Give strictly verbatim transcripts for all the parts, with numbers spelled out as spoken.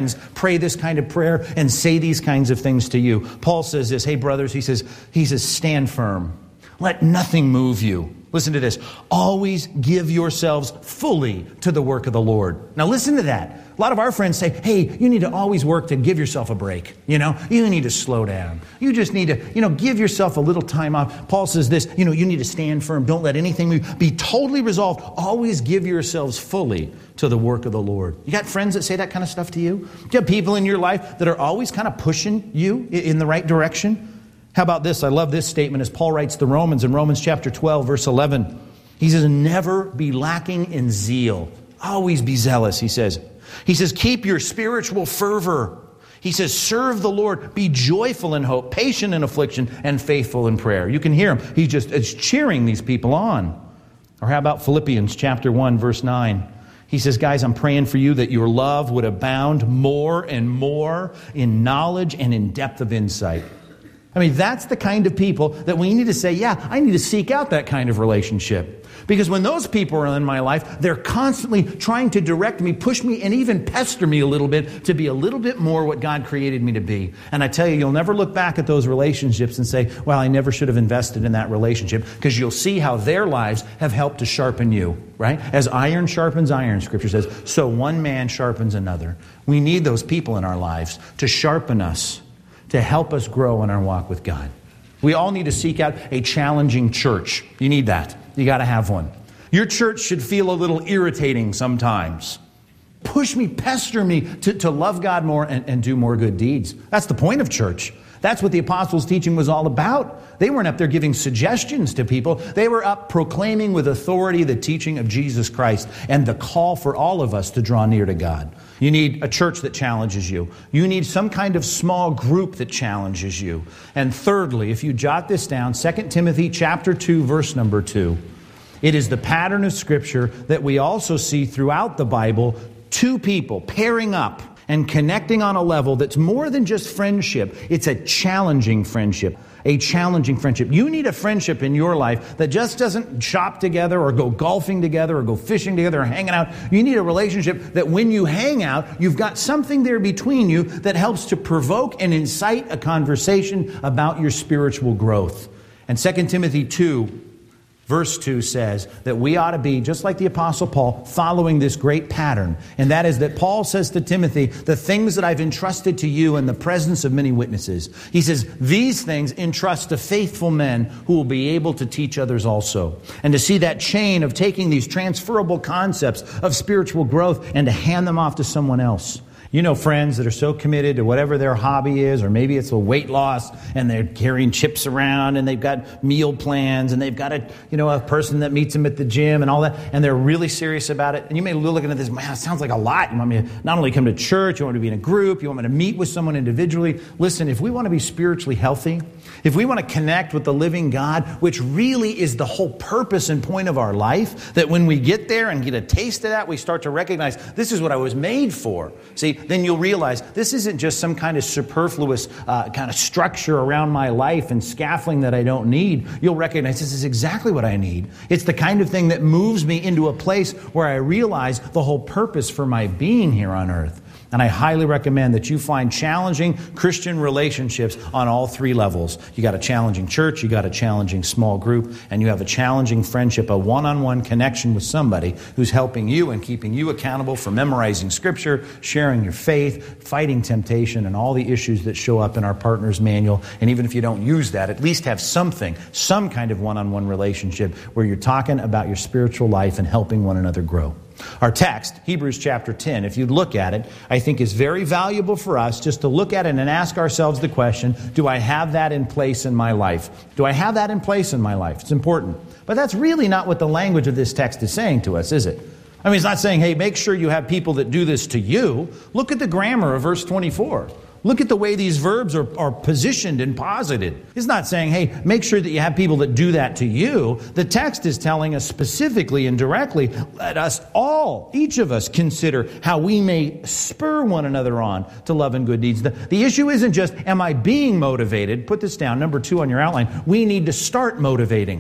friends pray this kind of prayer and say these kinds of things to you. Paul says this, hey brothers, he says, he says, stand firm. Let nothing move you. Listen to this. Always give yourselves fully to the work of the Lord. Now listen to that. A lot of our friends say, hey, you need to always work to give yourself a break. You know, you need to slow down. You just need to, you know, give yourself a little time off. Paul says this, you know, you need to stand firm. Don't let anything move. Be totally resolved. Always give yourselves fully to the work of the Lord. You got friends that say that kind of stuff to you? Do you have people in your life that are always kind of pushing you in the right direction? How about this? I love this statement as Paul writes to the Romans in Romans chapter twelve, verse eleven. He says, never be lacking in zeal. Always be zealous, he says. He says, keep your spiritual fervor. He says, serve the Lord. Be joyful in hope, patient in affliction, and faithful in prayer. You can hear him. He just is cheering these people on. Or how about Philippians chapter one, verse nine? He says, guys, I'm praying for you that your love would abound more and more in knowledge and in depth of insight. I mean, that's the kind of people that we need to say, yeah, I need to seek out that kind of relationship. Because when those people are in my life, they're constantly trying to direct me, push me, and even pester me a little bit to be a little bit more what God created me to be. And I tell you, you'll never look back at those relationships and say, well, I never should have invested in that relationship, because you'll see how their lives have helped to sharpen you, right? As iron sharpens iron, Scripture says, so one man sharpens another. We need those people in our lives to sharpen us, to help us grow in our walk with God. We all need to seek out a challenging church. You need that. You got to have one. Your church should feel a little irritating sometimes. Push me, pester me to, to love God more and, and do more good deeds. That's the point of church. That's what the apostles' teaching was all about. They weren't up there giving suggestions to people. They were up proclaiming with authority the teaching of Jesus Christ and the call for all of us to draw near to God. You need a church that challenges you. You need some kind of small group that challenges you. And thirdly, if you jot this down, Second Timothy chapter two, verse number two. It is the pattern of Scripture that we also see throughout the Bible, two people pairing up and connecting on a level that's more than just friendship. It's a challenging friendship. A challenging friendship. You need a friendship in your life that just doesn't shop together or go golfing together or go fishing together or hanging out. You need a relationship that when you hang out, you've got something there between you that helps to provoke and incite a conversation about your spiritual growth. And Second Timothy two, verse two says that we ought to be, just like the Apostle Paul, following this great pattern. And that is that Paul says to Timothy, the things that I've entrusted to you in the presence of many witnesses. He says, these things entrust to faithful men who will be able to teach others also. And to see that chain of taking these transferable concepts of spiritual growth and to hand them off to someone else. You know friends that are so committed to whatever their hobby is, or maybe it's a weight loss, and they're carrying chips around, and they've got meal plans, and they've got a, you know, a person that meets them at the gym and all that, and they're really serious about it. And you may be looking at this, man, it sounds like a lot. You want me to not only come to church, you want me to be in a group, you want me to meet with someone individually. Listen, if we want to be spiritually healthy, if we want to connect with the living God, which really is the whole purpose and point of our life, that when we get there and get a taste of that, we start to recognize this is what I was made for. See, then you'll realize this isn't just some kind of superfluous uh, kind of structure around my life and scaffolding that I don't need. You'll recognize this is exactly what I need. It's the kind of thing that moves me into a place where I realize the whole purpose for my being here on earth. And I highly recommend that you find challenging Christian relationships on all three levels. You got a challenging church, you got a challenging small group, and you have a challenging friendship, a one-on-one connection with somebody who's helping you and keeping you accountable for memorizing Scripture, sharing your faith, fighting temptation, and all the issues that show up in our partner's manual. And even if you don't use that, at least have something, some kind of one-on-one relationship where you're talking about your spiritual life and helping one another grow. Our text, Hebrews chapter ten, if you look at it, I think is very valuable for us just to look at it and ask ourselves the question, do I have that in place in my life? Do I have that in place in my life? It's important. But that's really not what the language of this text is saying to us, is it? I mean, it's not saying, hey, make sure you have people that do this to you. Look at the grammar of verse twenty-four. Look at the way these verbs are, are positioned and posited. It's not saying, hey, make sure that you have people that do that to you. The text is telling us specifically and directly, let us all, each of us, consider how we may spur one another on to love and good deeds. The, the issue isn't just, am I being motivated? Put this down, number two on your outline. We need to start motivating.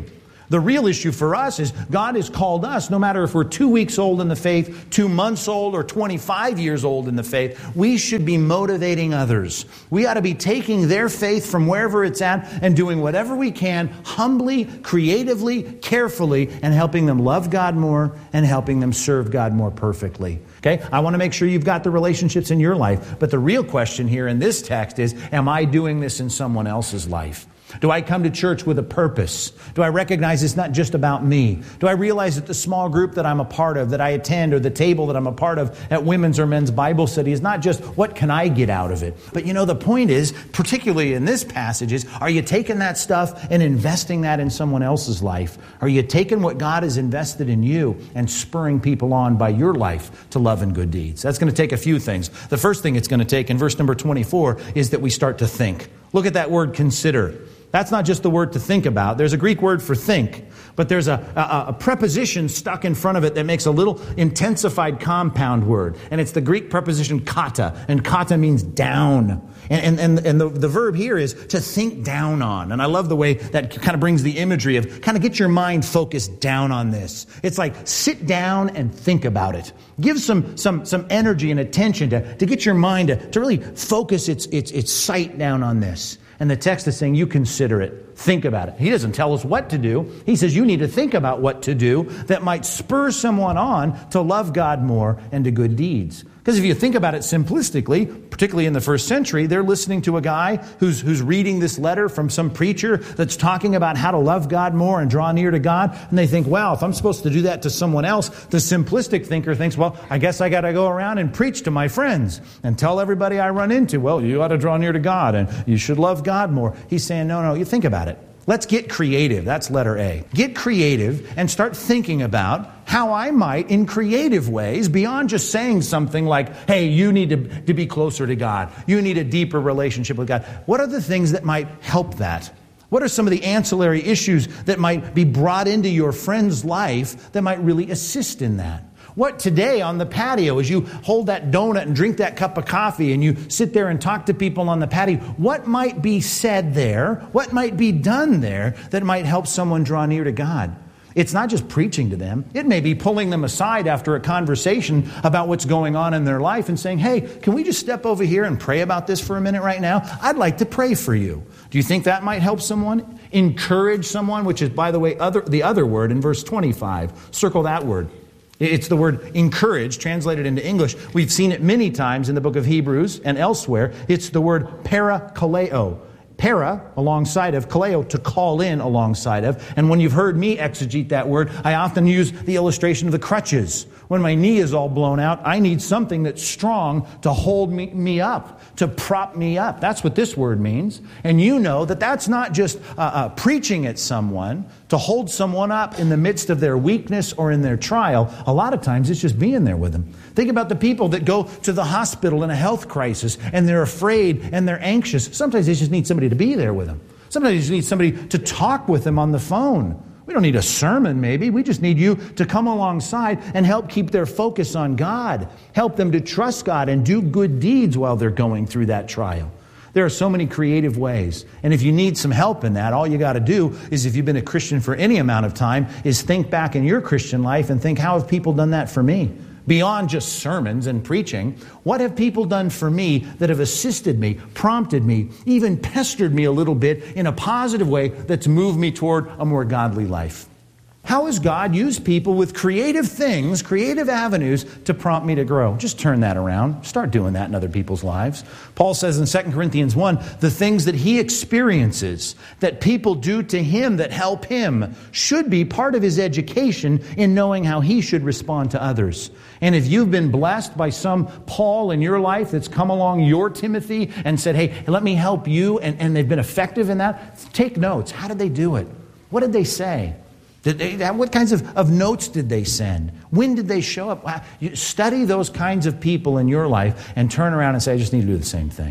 The real issue for us is God has called us, no matter if we're two weeks old in the faith, two months old, or twenty-five years old in the faith, we should be motivating others. We ought to be taking their faith from wherever it's at and doing whatever we can, humbly, creatively, carefully, and helping them love God more and helping them serve God more perfectly. Okay? I want to make sure you've got the relationships in your life. But the real question here in this text is, am I doing this in someone else's life? Do I come to church with a purpose? Do I recognize it's not just about me? Do I realize that the small group that I'm a part of, that I attend, or the table that I'm a part of at women's or men's Bible study is not just what can I get out of it? But you know, the point is, particularly in this passage, is are you taking that stuff and investing that in someone else's life? Are you taking what God has invested in you and spurring people on by your life to love and good deeds? That's going to take a few things. The first thing it's going to take in verse number twenty-four is that we start to think. Look at that word consider. That's not just the word to think about. There's a Greek word for think, but there's a, a, a preposition stuck in front of it that makes a little intensified compound word. And it's the Greek preposition kata. And kata means down. And, and, and the, the verb here is to think down on. And I love the way that kind of brings the imagery of kind of get your mind focused down on this. It's like sit down and think about it. Give some some some energy and attention to, to get your mind to, to really focus its, its, its sight down on this. And the text is saying, you consider it. Think about it. He doesn't tell us what to do. He says you need to think about what to do that might spur someone on to love God more and to good deeds. Because if you think about it simplistically, particularly in the first century, they're listening to a guy who's who's reading this letter from some preacher that's talking about how to love God more and draw near to God. And they think, wow, if I'm supposed to do that to someone else, the simplistic thinker thinks, well, I guess I got to go around and preach to my friends and tell everybody I run into, well, you ought to draw near to God and you should love God more. He's saying, no, no, you think about it. Let's get creative. That's letter A. Get creative and start thinking about how I might, in creative ways, beyond just saying something like, hey, you need to, to be closer to God. You need a deeper relationship with God. What are the things that might help that? What are some of the ancillary issues that might be brought into your friend's life that might really assist in that? What today on the patio, as you hold that donut and drink that cup of coffee and you sit there and talk to people on the patio, what might be said there, what might be done there that might help someone draw near to God? It's not just preaching to them. It may be pulling them aside after a conversation about what's going on in their life and saying, hey, can we just step over here and pray about this for a minute right now? I'd like to pray for you. Do you think that might help someone? Encourage someone, which is, by the way, other, the other word in verse twenty-five. Circle that word. It's the word encourage, translated into English. We've seen it many times in the book of Hebrews and elsewhere. It's the word parakaleo. Para, alongside of, kaleo, to call in alongside of. And when you've heard me exegete that word, I often use the illustration of the crutches. When my knee is all blown out, I need something that's strong to hold me, me up, to prop me up. That's what this word means. And you know that that's not just uh, uh, preaching at someone, to hold someone up in the midst of their weakness or in their trial. A lot of times it's just being there with them. Think about the people that go to the hospital in a health crisis and they're afraid and they're anxious. Sometimes they just need somebody to be there with them. Sometimes you just need somebody to talk with them on the phone. We don't need a sermon, maybe. We just need you to come alongside and help keep their focus on God. Help them to trust God and do good deeds while they're going through that trial. There are so many creative ways. And if you need some help in that, all you got to do is, if you've been a Christian for any amount of time, is think back in your Christian life and think, how have people done that for me? Beyond just sermons and preaching, what have people done for me that have assisted me, prompted me, even pestered me a little bit in a positive way that's moved me toward a more godly life? How has God used people with creative things, creative avenues to prompt me to grow? Just turn that around. Start doing that in other people's lives. Paul says in Second Corinthians one, the things that he experiences, that people do to him that help him, should be part of his education in knowing how he should respond to others. And if you've been blessed by some Paul in your life that's come along your Timothy and said, hey, let me help you, and, and they've been effective in that, take notes. How did they do it? What did they say? Did they, what kinds of, of notes did they send? When did they show up? You study those kinds of people in your life and turn around and say, I just need to do the same thing.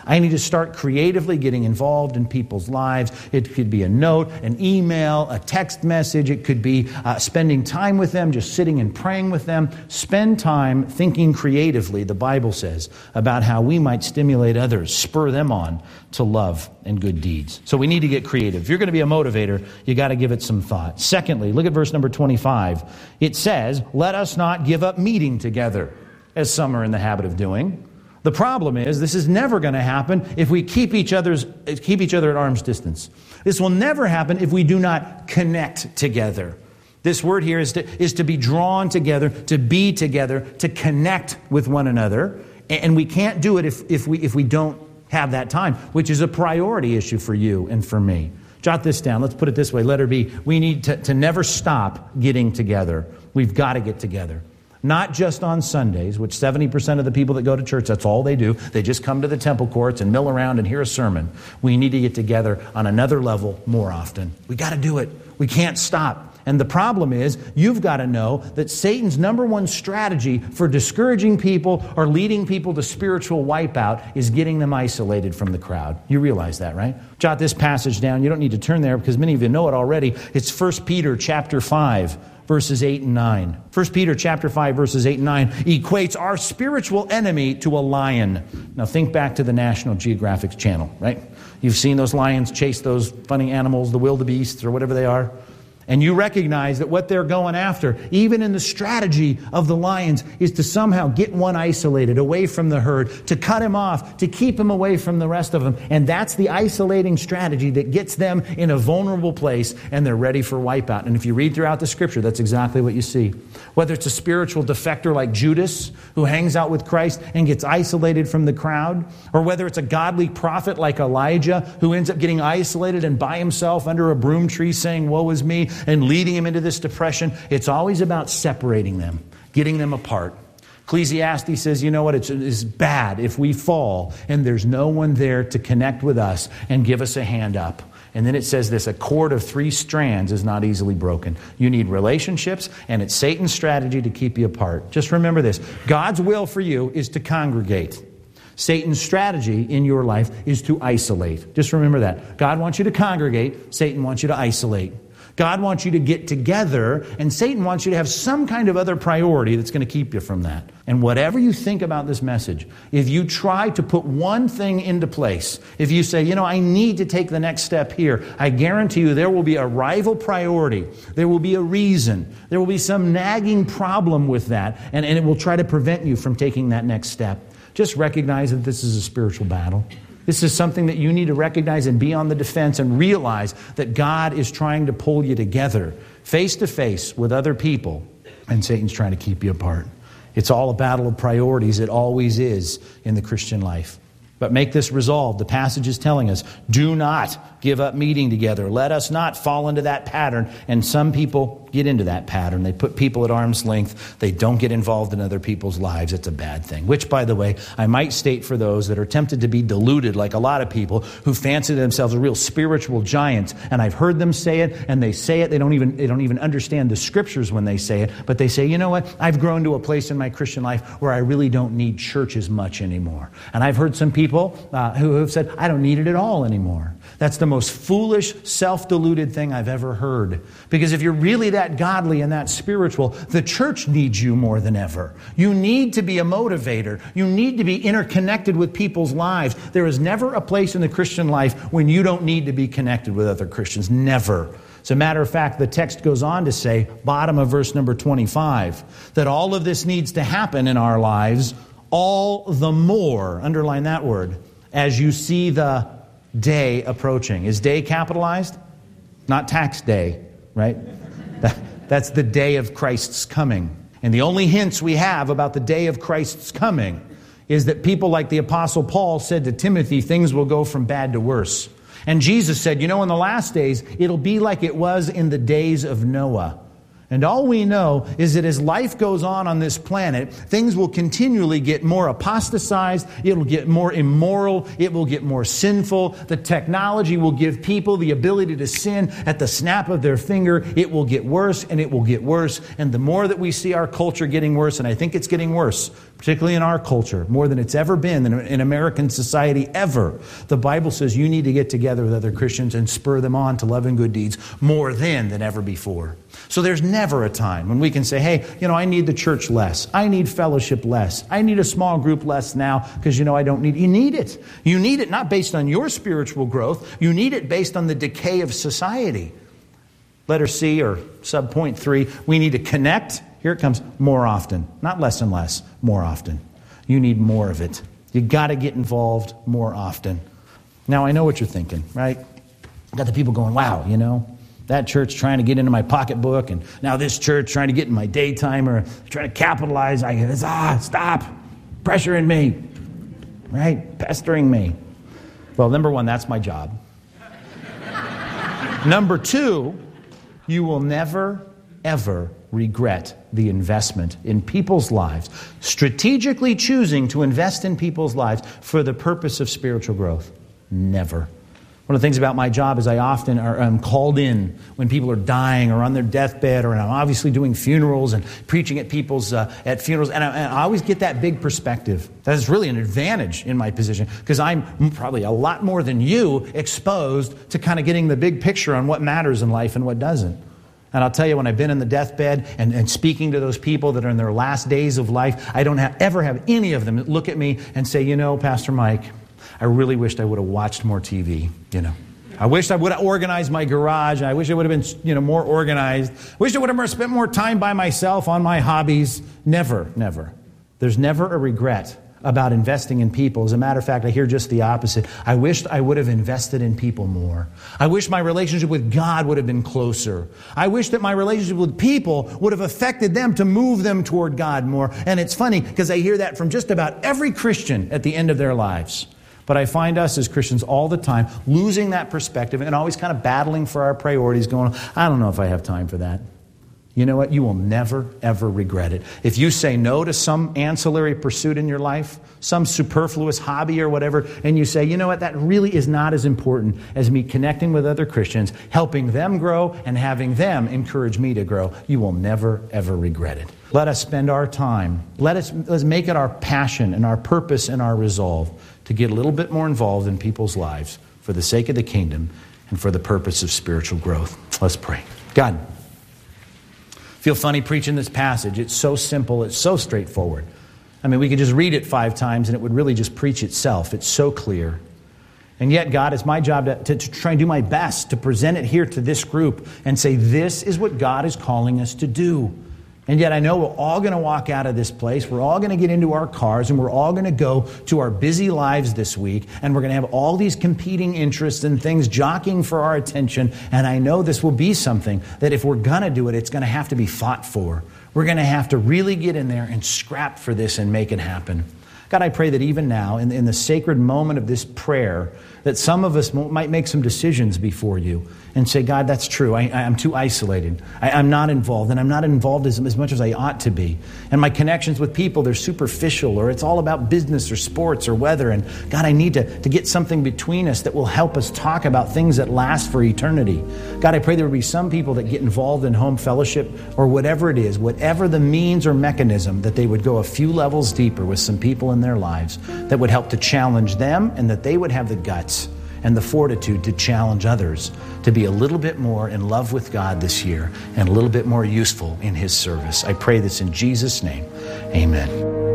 I need to start creatively getting involved in people's lives. It could be a note, an email, a text message. It could be uh, spending time with them, just sitting and praying with them. Spend time thinking creatively, the Bible says, about how we might stimulate others, spur them on to love and good deeds. So we need to get creative. If you're going to be a motivator, you got to give it some thought. Secondly, look at verse number twenty-five. It says, let us not give up meeting together, as some are in the habit of doing. The problem is, this is never going to happen if we keep each other's keep each other at arm's distance. This will never happen if we do not connect together. This word here is to, is to be drawn together, to be together, to connect with one another. And we can't do it if, if we if we don't have that time, which is a priority issue for you and for me. Jot this down. Let's put it this way. Letter B, we need to, to never stop getting together. We've got to get together. Not just on Sundays, which seventy percent of the people that go to church, that's all they do. They just come to the temple courts and mill around and hear a sermon. We need to get together on another level more often. We got to do it. We can't stop. And the problem is, you've got to know that Satan's number one strategy for discouraging people or leading people to spiritual wipeout is getting them isolated from the crowd. You realize that, right? Jot this passage down. You don't need to turn there because many of you know it already. It's First Peter chapter five. Verses eight and nine. First Peter chapter five, verses eight and nine equates our spiritual enemy to a lion. Now think back to the National Geographic Channel, right? You've seen those lions chase those funny animals, the wildebeests or whatever they are. And you recognize that what they're going after, even in the strategy of the lions, is to somehow get one isolated away from the herd, to cut him off, to keep him away from the rest of them. And that's the isolating strategy that gets them in a vulnerable place, and they're ready for wipeout. And if you read throughout the Scripture, that's exactly what you see. Whether it's a spiritual defector like Judas, who hangs out with Christ and gets isolated from the crowd, or whether it's a godly prophet like Elijah, who ends up getting isolated and by himself under a broom tree saying, woe is me, and leading him into this depression, it's always about separating them, getting them apart. Ecclesiastes says, you know what, it's, it's bad if we fall and there's no one there to connect with us and give us a hand up. And then it says this, a cord of three strands is not easily broken. You need relationships, and it's Satan's strategy to keep you apart. Just remember this, God's will for you is to congregate. Satan's strategy in your life is to isolate. Just remember that. God wants you to congregate, Satan wants you to isolate. God wants you to get together, and Satan wants you to have some kind of other priority that's going to keep you from that. And whatever you think about this message, if you try to put one thing into place, if you say, you know, I need to take the next step here, I guarantee you there will be a rival priority. There will be a reason. There will be some nagging problem with that, and, and it will try to prevent you from taking that next step. Just recognize that this is a spiritual battle. This is something that you need to recognize and be on the defense and realize that God is trying to pull you together face to face with other people, and Satan's trying to keep you apart. It's all a battle of priorities. It always is in the Christian life. But make this resolve. The passage is telling us, do not give up meeting together. Let us not fall into that pattern. And some people get into that pattern. They put people at arm's length. They don't get involved in other people's lives. It's a bad thing. Which, by the way, I might state for those that are tempted to be deluded, like a lot of people who fancy themselves a real spiritual giants. And I've heard them say it, and they say it. They don't even they don't even understand the Scriptures when they say it. But they say, you know what? I've grown to a place in my Christian life where I really don't need church as much anymore. And I've heard some people People uh, who have said, I don't need it at all anymore. That's the most foolish, self-deluded thing I've ever heard. Because if you're really that godly and that spiritual, the church needs you more than ever. You need to be a motivator. You need to be interconnected with people's lives. There is never a place in the Christian life when you don't need to be connected with other Christians. Never. As a matter of fact, the text goes on to say, bottom of verse number twenty-five, that all of this needs to happen in our lives all the more, underline that word, as you see the day approaching. Is day capitalized? Not tax day, right? That, that's the day of Christ's coming. And the only hints we have about the day of Christ's coming is that people like the Apostle Paul said to Timothy, things will go from bad to worse. And Jesus said, you know, in the last days, it'll be like it was in the days of Noah. And all we know is that as life goes on on this planet, things will continually get more apostatized, it will get more immoral, it will get more sinful. The technology will give people the ability to sin at the snap of their finger. It will get worse and it will get worse. And the more that we see our culture getting worse, and I think it's getting worse particularly in our culture, more than it's ever been in, in American society ever. The Bible says you need to get together with other Christians and spur them on to love and good deeds more then than ever before. So there's never a time when we can say, hey, you know, I need the church less. I need fellowship less. I need a small group less now because, you know, I don't need... You need it. You need it not based on your spiritual growth. You need it based on the decay of society. Letter C or sub point three, we need to connect. Here it comes, more often. Not less and less, more often. You need more of it. You got to get involved more often. Now, I know what you're thinking, right? Got the people going, wow, you know, that church trying to get into my pocketbook, and now this church trying to get in my daytime, or trying to capitalize. I guess, ah, stop, pressuring me, right? Pestering me. Well, number one, that's my job. Number two, you will never, ever regret the investment in people's lives, strategically choosing to invest in people's lives for the purpose of spiritual growth. Never. One of the things about my job is I often are um, called in when people are dying or on their deathbed, or I'm obviously doing funerals and preaching at people's uh, at funerals, and I, and I always get that big perspective. That is really an advantage in my position because I'm probably a lot more than you exposed to kind of getting the big picture on what matters in life and what doesn't. And I'll tell you, when I've been in the deathbed and, and speaking to those people that are in their last days of life, I don't have, ever have any of them look at me and say, you know, Pastor Mike, I really wished I would have watched more T V, you know. I wish I would have organized my garage. I wish I would have been, you know, more organized. I wish I would have spent more time by myself on my hobbies. Never, never. There's never a regret about investing in people. As a matter of fact, I hear just the opposite. I wished I would have invested in people more. I wish my relationship with God would have been closer. I wish that my relationship with people would have affected them to move them toward God more. And it's funny because I hear that from just about every Christian at the end of their lives. But I find us as Christians all the time losing that perspective and always kind of battling for our priorities, going, I don't know if I have time for that. You know what? You will never, ever regret it. If you say no to some ancillary pursuit in your life, some superfluous hobby or whatever, and you say, you know what? That really is not as important as me connecting with other Christians, helping them grow, and having them encourage me to grow, you will never, ever regret it. Let us spend our time. Let us, let's make it our passion and our purpose and our resolve to get a little bit more involved in people's lives for the sake of the kingdom and for the purpose of spiritual growth. Let's pray. God, feel funny preaching this passage. It's so simple. It's so straightforward. I mean, we could just read it five times and it would really just preach itself. It's so clear. And yet, God, it's my job to, to, to try and do my best to present it here to this group and say, this is what God is calling us to do. And yet I know we're all going to walk out of this place. We're all going to get into our cars and we're all going to go to our busy lives this week. And we're going to have all these competing interests and things jockeying for our attention. And I know this will be something that if we're going to do it, it's going to have to be fought for. We're going to have to really get in there and scrap for this and make it happen. God, I pray that even now, in, in the sacred moment of this prayer, that some of us might make some decisions before you and say, God, that's true. I, I'm too isolated. I, I'm not involved, and I'm not involved as, as much as I ought to be. And my connections with people, they're superficial, or it's all about business or sports or weather. And God, I need to, to get something between us that will help us talk about things that last for eternity. God, I pray there will be some people that get involved in home fellowship or whatever it is, whatever the means or mechanism, that they would go a few levels deeper with some people in their lives that would help to challenge them, and that they would have the guts and the fortitude to challenge others to be a little bit more in love with God this year and a little bit more useful in His service. I pray this in Jesus' name. Amen.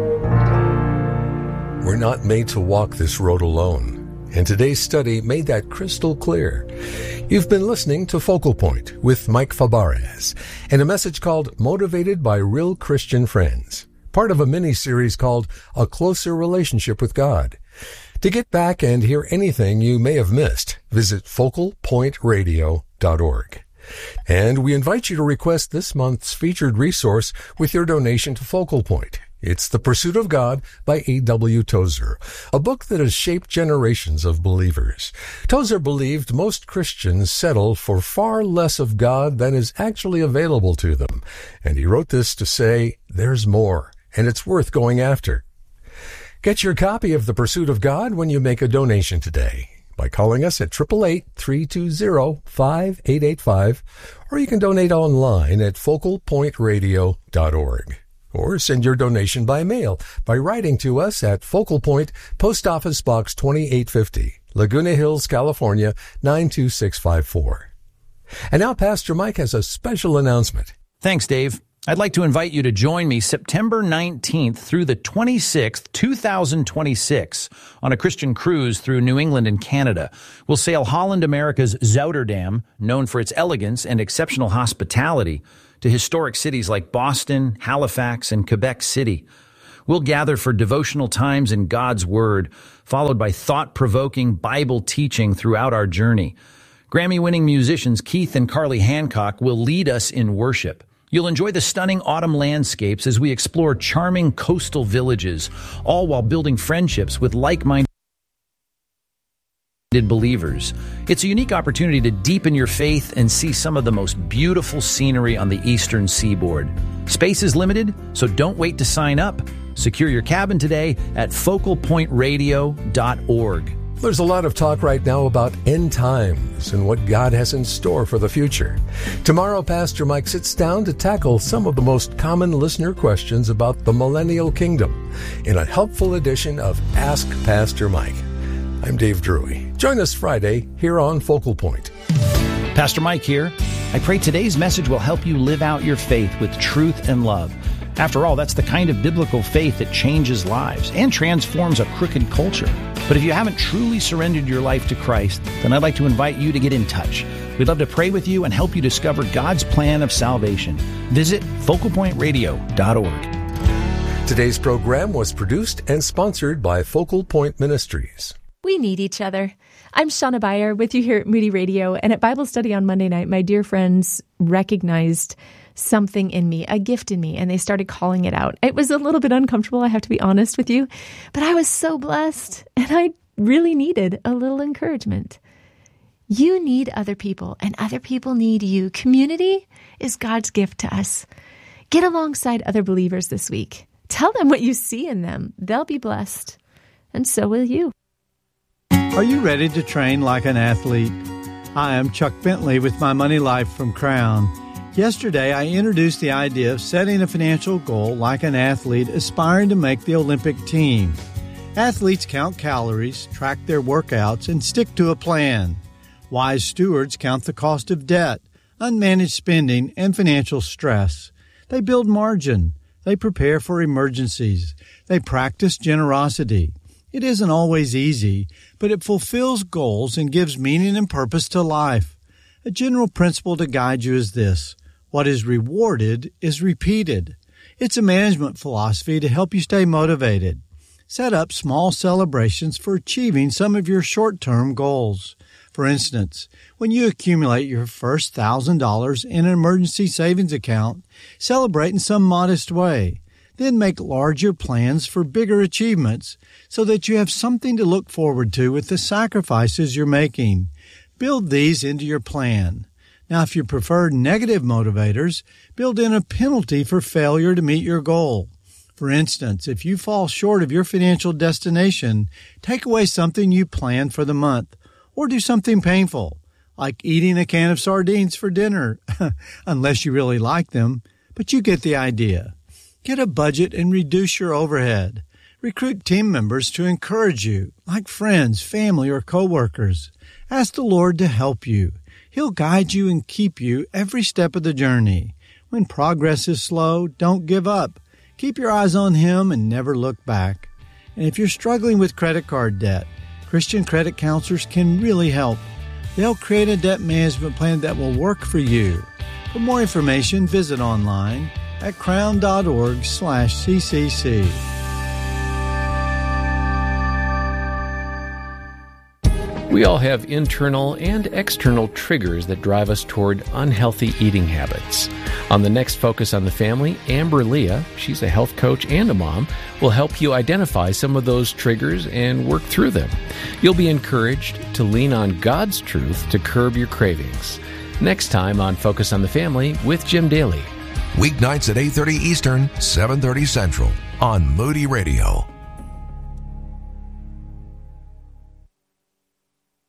We're not made to walk this road alone, and today's study made that crystal clear. You've been listening to Focal Point with Mike Fabarez and a message called Motivated by Real Christian Friends, part of a mini-series called A Closer Relationship with God. To get back and hear anything you may have missed, visit focal point radio dot org. And we invite you to request this month's featured resource with your donation to Focal Point. It's The Pursuit of God by A W Tozer, a book that has shaped generations of believers. Tozer believed most Christians settle for far less of God than is actually available to them. And he wrote this to say, there's more, and it's worth going after. Get your copy of The Pursuit of God when you make a donation today by calling us at eight eight eight, three two zero, five eight eight five, or you can donate online at focal point radio dot org. Or send your donation by mail by writing to us at Focal Point, Post Office Box twenty-eight fifty, Laguna Hills, California, nine two six five four. And now Pastor Mike has a special announcement. Thanks, Dave. I'd like to invite you to join me September nineteenth through the twenty-sixth, two thousand twenty-six on a Christian cruise through New England and Canada. We'll sail Holland America's Zouterdam, known for its elegance and exceptional hospitality, to historic cities like Boston, Halifax, and Quebec City. We'll gather for devotional times in God's Word, followed by thought-provoking Bible teaching throughout our journey. Grammy-winning musicians Keith and Carly Hancock will lead us in worship. You'll enjoy the stunning autumn landscapes as we explore charming coastal villages, all while building friendships with like-minded believers. It's a unique opportunity to deepen your faith and see some of the most beautiful scenery on the eastern seaboard. Space is limited, so don't wait to sign up. Secure your cabin today at focal point radio dot org. There's a lot of talk right now about end times and what God has in store for the future. Tomorrow, Pastor Mike sits down to tackle some of the most common listener questions about the millennial kingdom in a helpful edition of Ask Pastor Mike. I'm Dave Drury. Join us Friday here on Focal Point. Pastor Mike here. I pray today's message will help you live out your faith with truth and love. After all, that's the kind of biblical faith that changes lives and transforms a crooked culture. But if you haven't truly surrendered your life to Christ, then I'd like to invite you to get in touch. We'd love to pray with you and help you discover God's plan of salvation. Visit focal point radio dot org. Today's program was produced and sponsored by Focal Point Ministries. We need each other. I'm Shauna Beyer with you here at Moody Radio, and at Bible study on Monday night, my dear friends recognized something in me, a gift in me, and they started calling it out. It was a little bit uncomfortable, I have to be honest with you, but I was so blessed, and I really needed a little encouragement. You need other people, and other people need you. Community is God's gift to us. Get alongside other believers this week. Tell them what you see in them. They'll be blessed, and so will you. Are you ready to train like an athlete? I am Chuck Bentley with My Money Life from Crown. Yesterday, I introduced the idea of setting a financial goal like an athlete aspiring to make the Olympic team. Athletes count calories, track their workouts, and stick to a plan. Wise stewards count the cost of debt, unmanaged spending, and financial stress. They build margin. They prepare for emergencies. They practice generosity. It isn't always easy, but it fulfills goals and gives meaning and purpose to life. A general principle to guide you is this: what is rewarded is repeated. It's a management philosophy to help you stay motivated. Set up small celebrations for achieving some of your short-term goals. For instance, when you accumulate your first one thousand dollars in an emergency savings account, celebrate in some modest way. Then make larger plans for bigger achievements so that you have something to look forward to with the sacrifices you're making. Build these into your plan. Now, if you prefer negative motivators, build in a penalty for failure to meet your goal. For instance, if you fall short of your financial destination, take away something you planned for the month, or do something painful, like eating a can of sardines for dinner, unless you really like them, but you get the idea. Get a budget and reduce your overhead. Recruit team members to encourage you, like friends, family, or coworkers. Ask the Lord to help you. He'll guide you and keep you every step of the journey. When progress is slow, don't give up. Keep your eyes on Him and never look back. And if you're struggling with credit card debt, Christian credit counselors can really help. They'll create a debt management plan that will work for you. For more information, visit online at crown.org slash ccc. We all have internal and external triggers that drive us toward unhealthy eating habits. On the next Focus on the Family, Amber Leah, she's a health coach and a mom, will help you identify some of those triggers and work through them. You'll be encouraged to lean on God's truth to curb your cravings. Next time on Focus on the Family with Jim Daly. Weeknights at eight thirty Eastern, seven thirty Central on Moody Radio.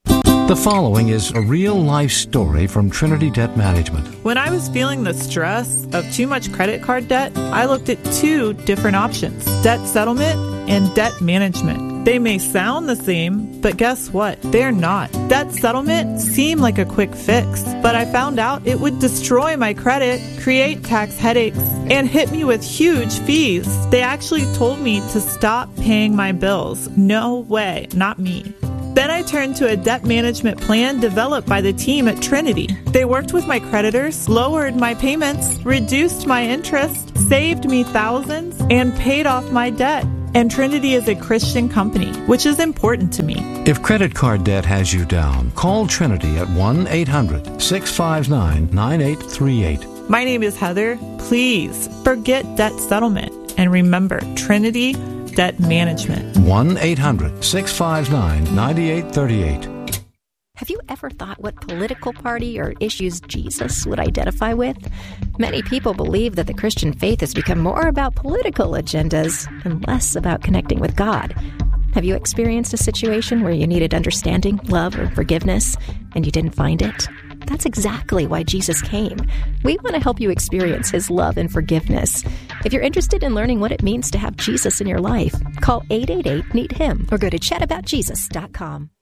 The following is a real-life story from Trinity Debt Management. When I was feeling the stress of too much credit card debt, I looked at two different options: debt settlement and debt management. They may sound the same, but guess what? They're not. Debt settlement seemed like a quick fix, but I found out it would destroy my credit, create tax headaches, and hit me with huge fees. They actually told me to stop paying my bills. No way, not me. Then I turned to a debt management plan developed by the team at Trinity. They worked with my creditors, lowered my payments, reduced my interest, saved me thousands, and paid off my debt. And Trinity is a Christian company, which is important to me. If credit card debt has you down, call Trinity at one eight hundred six five nine nine eight three eight. My name is Heather. Please forget debt settlement and remember Trinity Debt Management. one eight hundred six five nine nine eight three eight. Have you ever thought what political party or issues Jesus would identify with? Many people believe that the Christian faith has become more about political agendas and less about connecting with God. Have you experienced a situation where you needed understanding, love, or forgiveness, and you didn't find it? That's exactly why Jesus came. We want to help you experience his love and forgiveness. If you're interested in learning what it means to have Jesus in your life, call eight eight eight, meet him or go to chat about jesus dot com.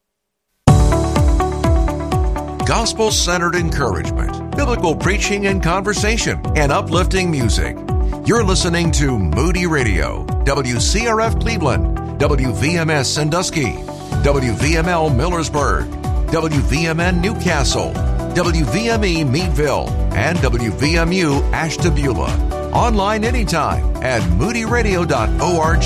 Gospel-centered encouragement, biblical preaching and conversation, and uplifting music. You're listening to Moody Radio, W C R F Cleveland, W V M S Sandusky, W V M L Millersburg, W V M N Newcastle, W V M E Meadville, and W V M U Ashtabula. Online anytime at moody radio dot org.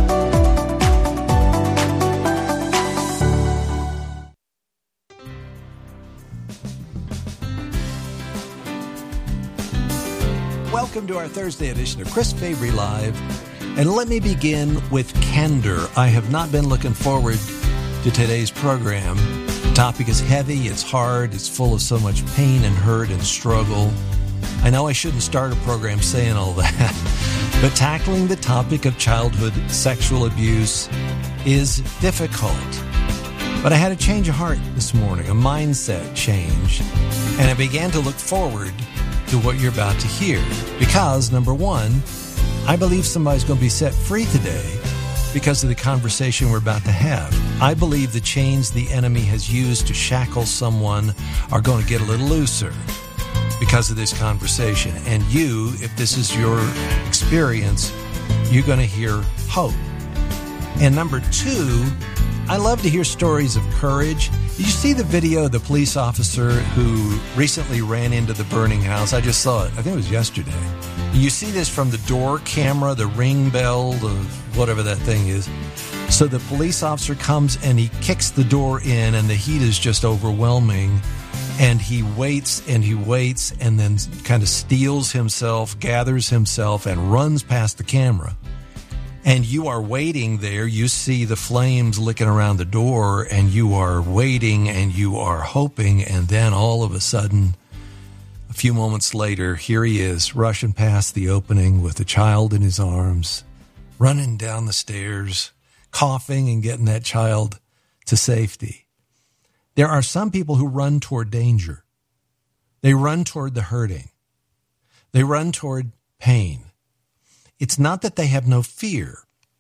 Welcome to our Thursday edition of Chris Fabry Live. And let me begin with candor. I have not been looking forward to today's program. The topic is heavy, it's hard, it's full of so much pain and hurt and struggle. I know I shouldn't start a program saying all that, but tackling the topic of childhood sexual abuse is difficult. But I had a change of heart this morning, a mindset change, and I began to look forward to what you're about to hear. Because, number one, I believe somebody's going to be set free today because of the conversation we're about to have. I believe the chains the enemy has used to shackle someone are going to get a little looser because of this conversation. And you, if this is your experience, you're going to hear hope. And number two, I love to hear stories of courage. Did you see the video of the police officer who recently ran into the burning house? I just saw it. I think it was yesterday. You see this from the door camera, the ring bell, the whatever that thing is. So the police officer comes and he kicks the door in and the heat is just overwhelming. And he waits and he waits and then kind of steels himself, gathers himself, and runs past the camera. And you are waiting there. You see the flames licking around the door, and you are waiting and you are hoping. And then all of a sudden, a few moments later, here he is rushing past the opening with a child in his arms, running down the stairs, coughing and getting that child to safety. There are some people who run toward danger. They run toward the hurting. They run toward pain. It's not that they have no fear.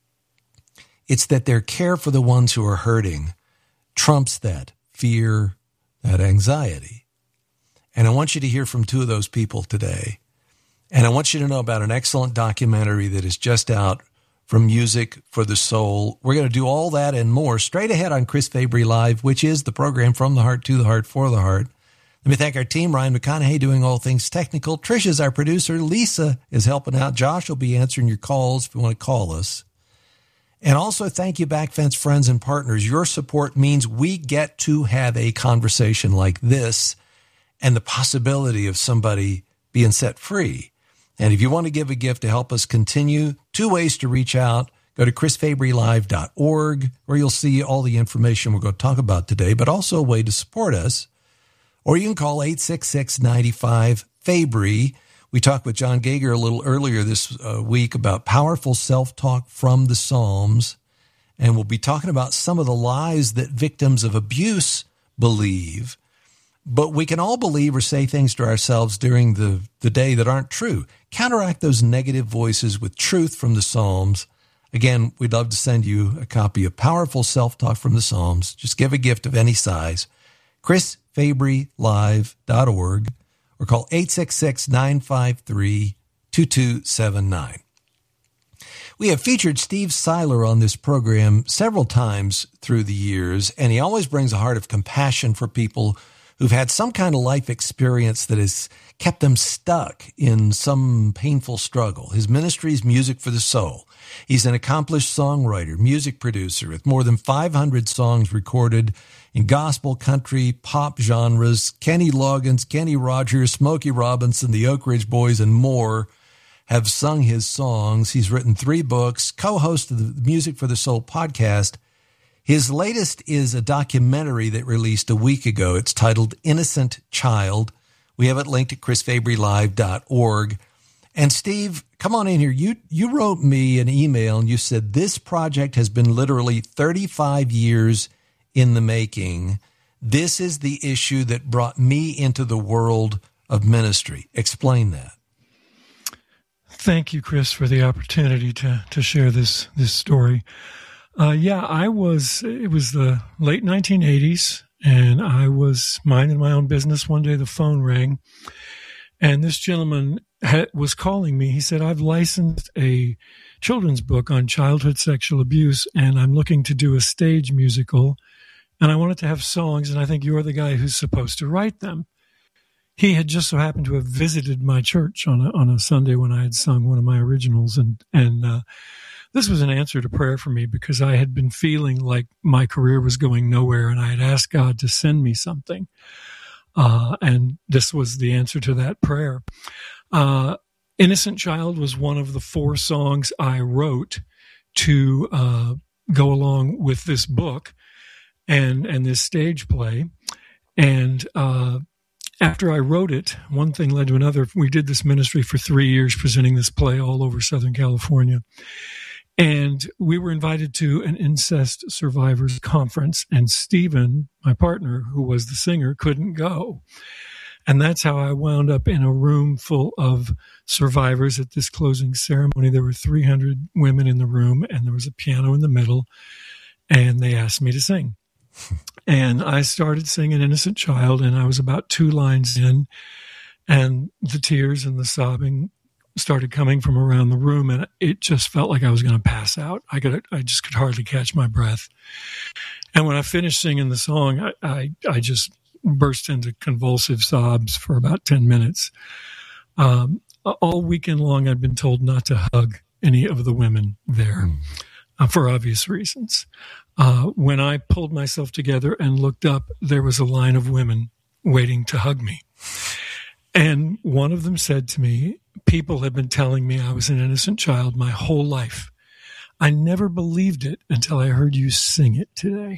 It's that their care for the ones who are hurting trumps that fear, that anxiety. And I want you to hear from two of those people today. And I want you to know about an excellent documentary that is just out from Music for the Soul. We're going to do all that and more straight ahead on Chris Fabry Live, which is the program from the heart to the heart for the heart. Let me thank our team, Ryan McConaughey doing all things technical. Trisha's our producer. Lisa is helping out. Josh will be answering your calls if you want to call us. And also thank you, Backfence friends and partners. Your support means we get to have a conversation like this and the possibility of somebody being set free. And if you want to give a gift to help us continue, two ways to reach out. Go to chris fabry live dot org, where you'll see all the information we're going to talk about today, but also a way to support us. Or you can call eight six six, nine five, Fabry. We talked with John Gager a little earlier this uh, week about powerful self-talk from the Psalms. And we'll be talking about some of the lies that victims of abuse believe. But we can all believe or say things to ourselves during the, the day that aren't true. Counteract those negative voices with truth from the Psalms. Again, we'd love to send you a copy of Powerful Self-Talk from the Psalms. Just give a gift of any size. chris fabry live dot org or call eight six six, nine five three, two two seven nine. We have featured Steve Seiler on this program several times through the years, and he always brings a heart of compassion for people who've had some kind of life experience that has kept them stuck in some painful struggle. His ministry is Music for the Soul. He's an accomplished songwriter, music producer with more than five hundred songs recorded in gospel, country, pop genres. Kenny Loggins, Kenny Rogers, Smokey Robinson, the Oak Ridge Boys, and more have sung his songs. He's written three books, co-host of the Music for the Soul podcast. His latest is a documentary that released a week ago. It's titled Innocent Child. We have it linked at chris fabry live dot org. And Steve, come on in here. You you wrote me an email and you said this project has been literally thirty-five years in the making. This is the issue that brought me into the world of ministry. Explain that. Thank you, Chris, for the opportunity to to share this this story. Uh, yeah, I was, it was the late nineteen eighties, and I was minding my own business. One day the phone rang, and this gentleman had, was calling me. He said, I've licensed a children's book on childhood sexual abuse, and I'm looking to do a stage musical, and I wanted to have songs, and I think you're the guy who's supposed to write them. He had just so happened to have visited my church on a, on a Sunday when I had sung one of my originals, and, and, uh, this was an answer to prayer for me because I had been feeling like my career was going nowhere, and I had asked God to send me something. Uh, and this was the answer to that prayer. Uh, Innocent Child was one of the four songs I wrote to uh, go along with this book and, and this stage play. And uh, after I wrote it, one thing led to another. We did this ministry for three years, presenting this play all over Southern California. And we were invited to an incest survivors conference, and Stephen, my partner, who was the singer, couldn't go. And that's how I wound up in a room full of survivors at this closing ceremony. There were three hundred women in the room, and there was a piano in the middle, and they asked me to sing. And I started singing Innocent Child, and I was about two lines in, and the tears and the sobbing started coming from around the room, and it just felt like I was going to pass out. I could, I just could hardly catch my breath. And when I finished singing the song, I, I, I just burst into convulsive sobs for about ten minutes. Um, all weekend long, I'd been told not to hug any of the women there mm. uh, for obvious reasons. Uh, when I pulled myself together and looked up, there was a line of women waiting to hug me. And one of them said to me, people have been telling me I was an innocent child my whole life. I never believed it until I heard you sing it today.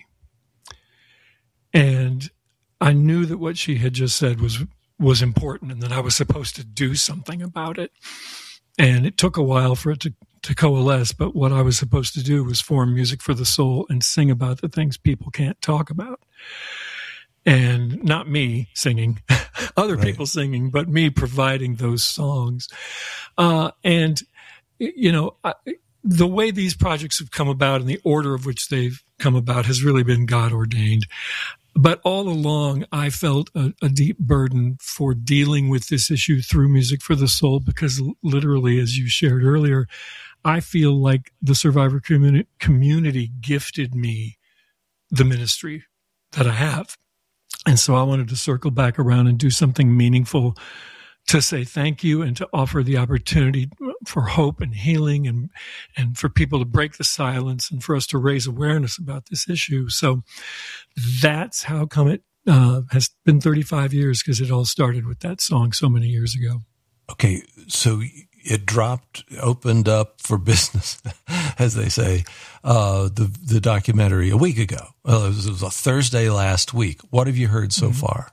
And I knew that what she had just said was was important and that I was supposed to do something about it. And it took a while for it to, to coalesce, but what I was supposed to do was form Music for the Soul and sing about the things people can't talk about. And not me singing, other right. people singing, but me providing those songs. Uh, and, you know, I, the way these projects have come about and the order of which they've come about has really been God ordained. But all along, I felt a, a deep burden for dealing with this issue through Music for the Soul, because literally, as you shared earlier, I feel like the survivor community, community gifted me the ministry that I have. And so I wanted to circle back around and do something meaningful to say thank you and to offer the opportunity for hope and healing and, and for people to break the silence and for us to raise awareness about this issue. So that's how come it uh, has been thirty-five years, because it all started with that song so many years ago. Okay, so it dropped, opened up for business, as they say, uh, the the documentary a week ago. Well, it was, it was a Thursday last week. What have you heard so mm-hmm. far?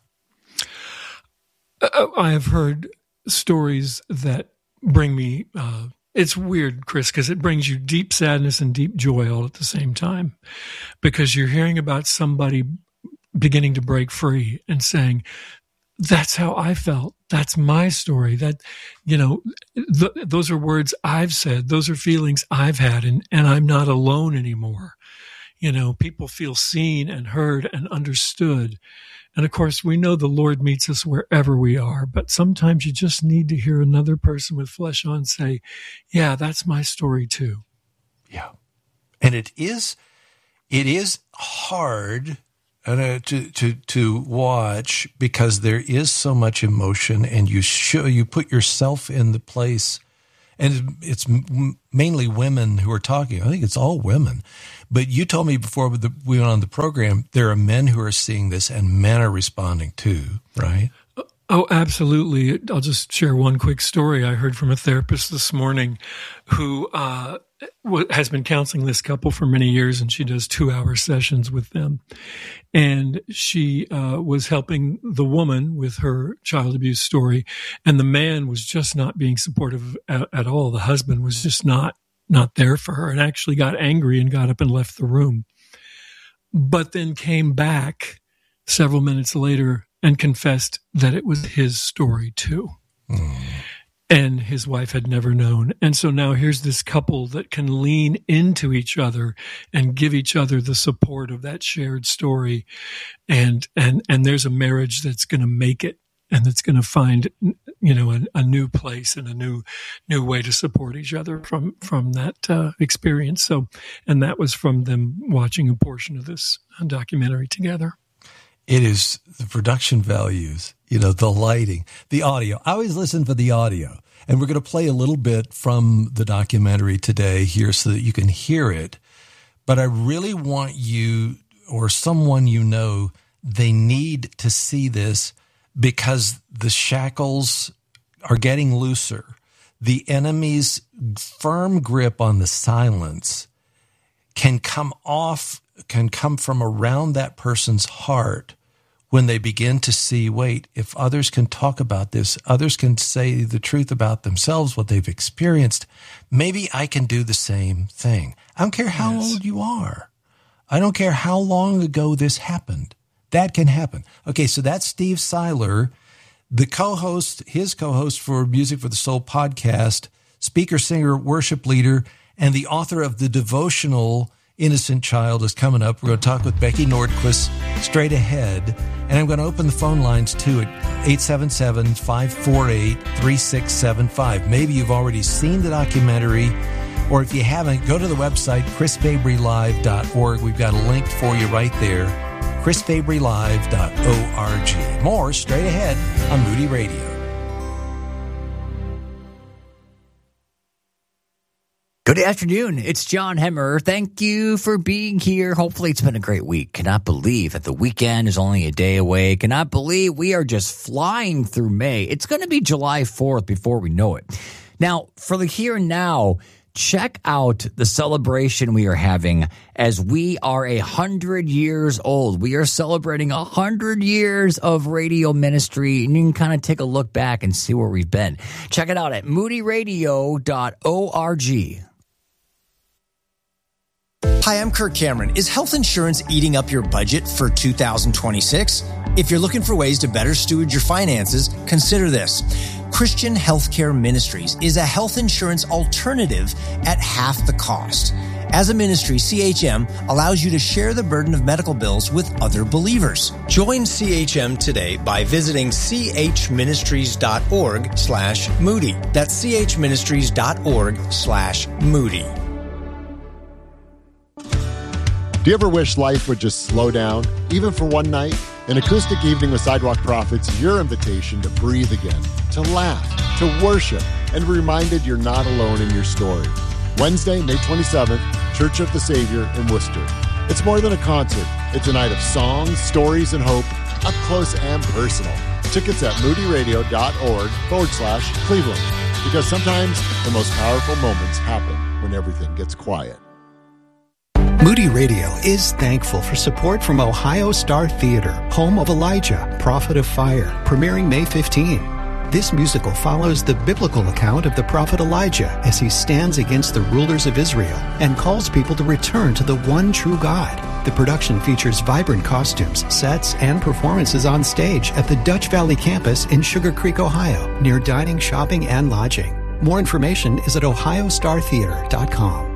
Uh, I have heard stories that bring me, uh, it's weird, Chris, because it brings you deep sadness and deep joy all at the same time, because you're hearing about somebody beginning to break free and saying, that's how I felt. That's my story. That, you know, th- those are words I've said. Those are feelings I've had, and, and I'm not alone anymore. You know, people feel seen and heard and understood. And of course, we know the Lord meets us wherever we are, but sometimes you just need to hear another person with flesh on say, yeah, that's my story too. Yeah. And it is, it is hard Uh, to to to watch, because there is so much emotion, and you show you put yourself in the place, and it's m- mainly women who are talking. I think it's all women, but you told me before we went on the program, there are men who are seeing this, and men are responding too, right? Oh, absolutely. I'll just share one quick story. I heard from a therapist this morning who uh, has been counseling this couple for many years, and she does two-hour sessions with them. And she uh, was helping the woman with her child abuse story, and the man was just not being supportive at, at all. The husband was just not not there for her, and actually got angry and got up and left the room. But then came back several minutes later and confessed that it was his story too. Mm. And his wife had never known. And so now here's this couple that can lean into each other and give each other the support of that shared story. And, and, and there's a marriage that's going to make it, and that's going to find, you know, a, a new place and a new, new way to support each other from, from that uh, experience. So, and that was from them watching a portion of this documentary together. It is the production values, you know, the lighting, the audio. I always listen for the audio. And we're going to play a little bit from the documentary today here so that you can hear it. But I really want you, or someone you know, they need to see this, because the shackles are getting looser. The enemy's firm grip on the silence can come off can come from around that person's heart when they begin to see, wait, if others can talk about this, others can say the truth about themselves, what they've experienced, maybe I can do the same thing. I don't care how yes. old you are. I don't care how long ago this happened. That can happen. Okay, so that's Steve Seiler, the co-host, his co-host for Music for the Soul podcast, speaker, singer, worship leader, and the author of the devotional Innocent Child is coming up. We're going to talk with Becky Nordquist straight ahead. And I'm going to open the phone lines too at eight seven seven, five four eight, three six seven five. Maybe you've already seen the documentary, or if you haven't, go to the website, chris fabry live dot org. We've got a link for you right there, chris fabry live dot org. More straight ahead on Moody Radio. Good afternoon. It's John Hemmer. Thank you for being here. Hopefully it's been a great week. Cannot believe that the weekend is only a day away. Cannot believe we are just flying through May. It's going to be July fourth before we know it. Now, for the here and now, check out the celebration we are having as we are a hundred years old. We are celebrating a hundred years of radio ministry, and you can kind of take a look back and see where we've been. Check it out at moody radio dot org. Hi, I'm Kirk Cameron. Is health insurance eating up your budget for two thousand twenty-six? If you're looking for ways to better steward your finances, consider this. Christian Healthcare Ministries is a health insurance alternative at half the cost. As a ministry, C H M allows you to share the burden of medical bills with other believers. Join C H M today by visiting chministries.org slash Moody. That's chministries.org slash Moody. Do you ever wish life would just slow down, even for one night? An acoustic evening with Sidewalk Prophets is your invitation to breathe again, to laugh, to worship, and be reminded you're not alone in your story. Wednesday, May twenty-seventh, Church of the Savior in Worcester. It's more than a concert. It's a night of songs, stories, and hope, up close and personal. Tickets at moodyradio.org forward slash Cleveland. Because sometimes the most powerful moments happen when everything gets quiet. Moody Radio is thankful for support from Ohio Star Theater, home of Elijah, Prophet of Fire, premiering May fifteenth. This musical follows the biblical account of the prophet Elijah as he stands against the rulers of Israel and calls people to return to the one true God. The production features vibrant costumes, sets, and performances on stage at the Dutch Valley campus in Sugar Creek, Ohio, near dining, shopping, and lodging. More information is at ohio star theater dot com.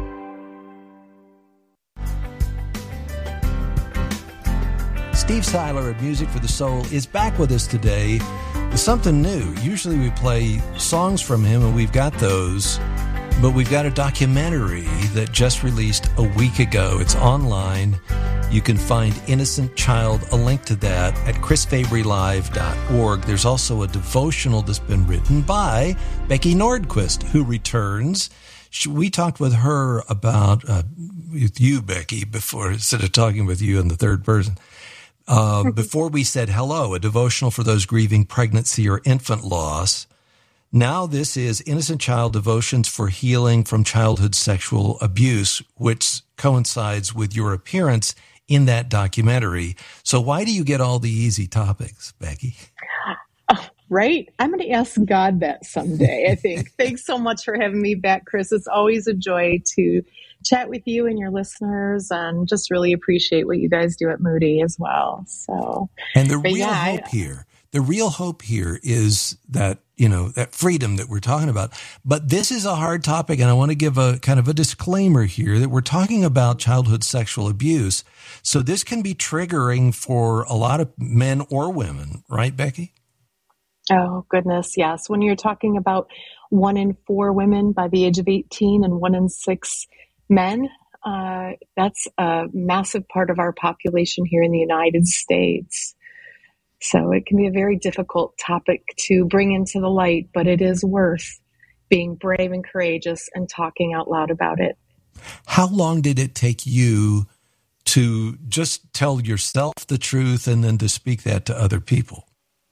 Steve Seiler of Music for the Soul is back with us today with something new. Usually we play songs from him, and we've got those, but we've got a documentary that just released a week ago. It's online. You can find Innocent Child, a link to that, at chris fabry live dot org. There's also a devotional that's been written by Becky Nordquist, who returns. We talked with her about, uh, with you, Becky, before, instead of talking with you in the third person. Uh, before we said hello, a devotional for those grieving pregnancy or infant loss. Now this is Innocent Child Devotions for Healing from Childhood Sexual Abuse, which coincides with your appearance in that documentary. So why do you get all the easy topics, Becky? Oh, right? I'm going to ask God that someday, I think. Thanks so much for having me back, Chris. It's always a joy to chat with you and your listeners, and just really appreciate what you guys do at Moody as well. So, and the real yeah, hope I, here, the real hope here is that, you know, that freedom that we're talking about. But this is a hard topic, and I want to give a kind of a disclaimer here that we're talking about childhood sexual abuse. So this can be triggering for a lot of men or women, right, Becky? Oh, goodness, yes. When you're talking about one in four women by the age of eighteen and one in six men, uh, that's a massive part of our population here in the United States. So it can be a very difficult topic to bring into the light, but it is worth being brave and courageous and talking out loud about it. How long did it take you to just tell yourself the truth and then to speak that to other people?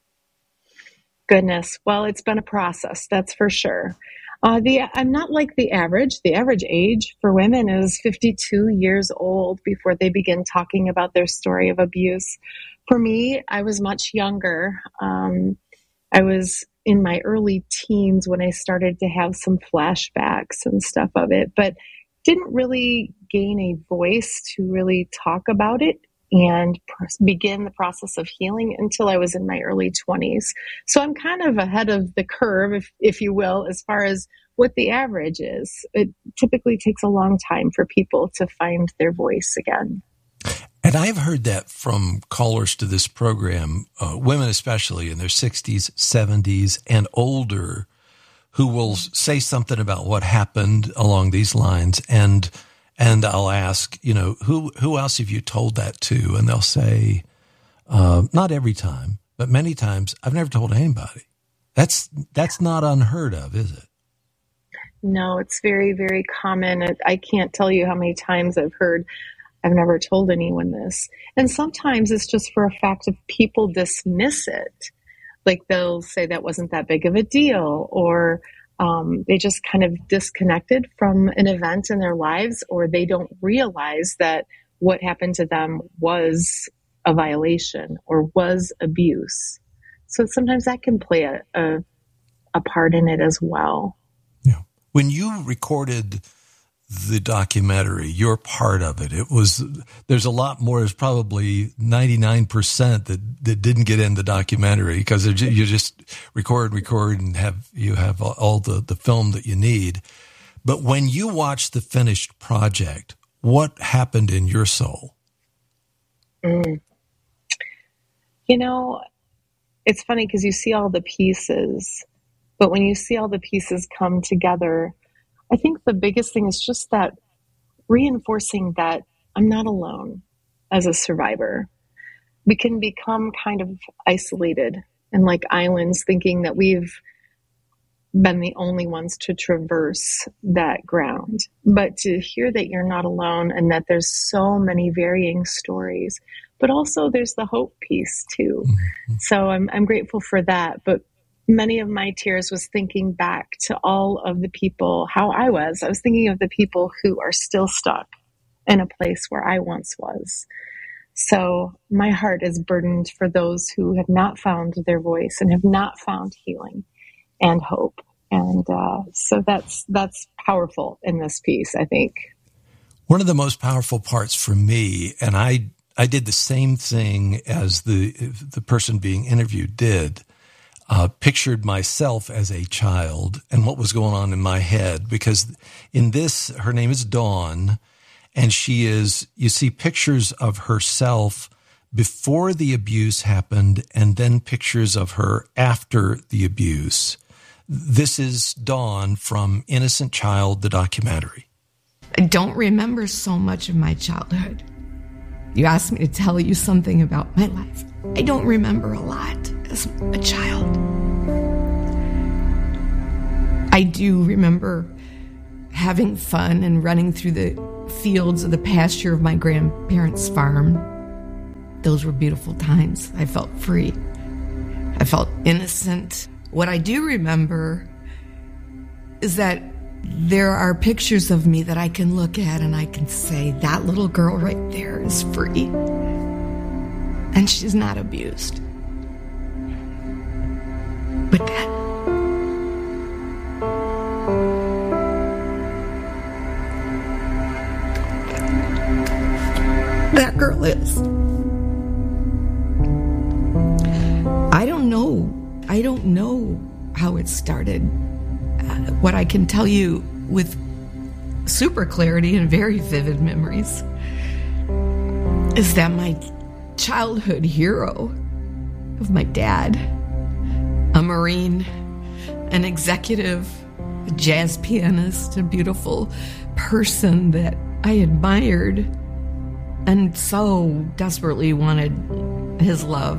Goodness. Well, it's been a process, that's for sure. Uh, the I'm not like the average. The average age for women is fifty-two years old before they begin talking about their story of abuse. For me, I was much younger. Um, I was in my early teens when I started to have some flashbacks and stuff of it, but didn't really gain a voice to really talk about it and pr- begin the process of healing until I was in my early twenties. So I'm kind of ahead of the curve, if, if you will, as far as what the average is. It typically takes a long time for people to find their voice again. And I've heard that from callers to this program, uh, women especially in their sixties, seventies, and older, who will say something about what happened along these lines. And and I'll ask, you know, who who else have you told that to? And they'll say, uh, not every time, but many times, I've never told anybody. That's that's not unheard of, is it? No, it's very, very common. I can't tell you how many times I've heard, I've never told anyone this. And sometimes it's just for a fact of people dismiss it. Like they'll say that wasn't that big of a deal, or um, they just kind of disconnected from an event in their lives, or they don't realize that what happened to them was a violation or was abuse. So sometimes that can play a, a, a part in it as well. Yeah. When you recorded the documentary, you're part of it. It was, there's a lot more, there's probably ninety-nine percent that, that didn't get in the documentary because you just record, record and have, you have all the, the film that you need. But when you watch the finished project, what happened in your soul? Mm. You know, it's funny because you see all the pieces, but when you see all the pieces come together, I think the biggest thing is just that reinforcing that I'm not alone as a survivor. We can become kind of isolated and like islands, thinking that we've been the only ones to traverse that ground. But to hear that you're not alone and that there's so many varying stories, but also there's the hope piece too. Mm-hmm. So I'm I'm grateful for that. But many of my tears was thinking back to all of the people, how I was. I was thinking of the people who are still stuck in a place where I once was. So my heart is burdened for those who have not found their voice and have not found healing and hope. And uh, so that's that's powerful in this piece, I think. One of the most powerful parts for me, and I I did the same thing as the the person being interviewed did, uh, pictured myself as a child and what was going on in my head. Because in this, her name is Dawn, and she is, you see pictures of herself before the abuse happened and then pictures of her after the abuse. This is Dawn from Innocent Child, the documentary. I don't remember so much of my childhood. You asked me to tell you something about my life. I don't remember a lot as a child. I do remember having fun and running through the fields of the pasture of my grandparents' farm. Those were beautiful times. I felt free. I felt innocent. What I do remember is that there are pictures of me that I can look at and I can say, that little girl right there is free. And she's not abused. But that, that girl is. I don't know. I don't know how it started. What I can tell you with super clarity and very vivid memories is that my childhood hero of my dad, a Marine, an executive, a jazz pianist, a beautiful person that I admired and so desperately wanted his love,